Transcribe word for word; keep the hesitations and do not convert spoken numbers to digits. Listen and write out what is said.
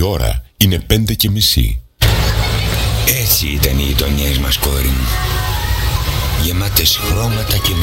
ώρα είναι πέντε και μισή. Έτσι ήταν οι γειτονιές μας, κόρη μου. Γεμάτες χρώματα και